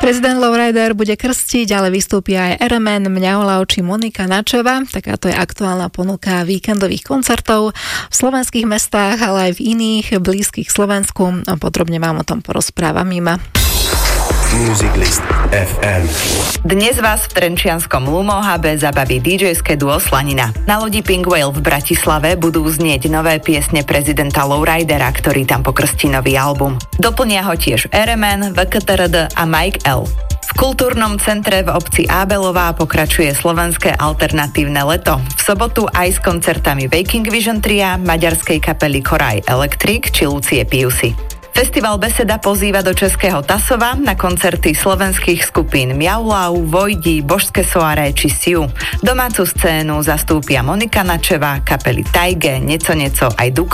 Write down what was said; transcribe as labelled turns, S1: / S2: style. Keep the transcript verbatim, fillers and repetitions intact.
S1: Prezident Lowrider bude krstiť, ale vystúpia aj er em en, Mňaolau či Monika Načeva. Takáto je aktuálna ponuka víkendových koncertov v slovenských mestách, ale aj v iných blízkych Slovensku. Podrobne vám o tom porozpráva Mima.
S2: Music List ef em.
S3: Dnes vás v trenčianskom Lumohabe zabaví dý džejské duo Slanina. Na lodi Pink Whale v Bratislave budú znieť nové piesne prezidenta Lowridera, ktorý tam pokrstí nový album. Doplnia ho tiež er em en, vé ká té er dé a Mike L. V kultúrnom centre v obci Ábelová pokračuje slovenské alternatívne leto. V sobotu aj s koncertami Waking Vision Tria, maďarskej kapely Koraj Electric či Lucie Piusy. Festival Beseda pozýva do Českého Tasova na koncerty slovenských skupín Mňaolau, Vojdi, Božské soare či Siu. Domácu scénu zastúpia Monika Načeva, kapely Tajge, Neco Neco aj Duk